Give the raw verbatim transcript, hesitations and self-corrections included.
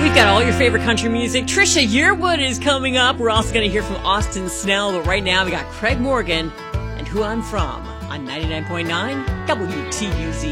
We've got all your favorite country music. Trisha Yearwood is coming up. We're also going to hear from Austin Snell. But right now, we got Craig Morgan and Who I'm From on ninety-nine point nine W T U Z.